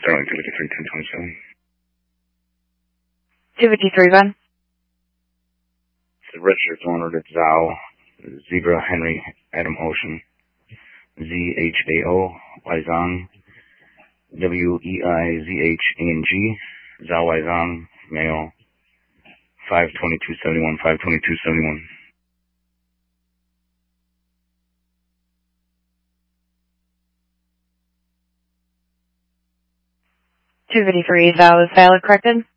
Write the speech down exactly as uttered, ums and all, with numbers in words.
Sterling two fifty-three, ten twenty-seven. two fifty-three, Ben. The registered phone order to Zhao, Zebra, Henry, Adam Ocean, Z H A O, Weizong, W E I Z H A N G, Zhao Weizong, male, five twenty-two seventy-one, five twenty-two seventy-one. two fifty-three, Zhao is valid, corrected?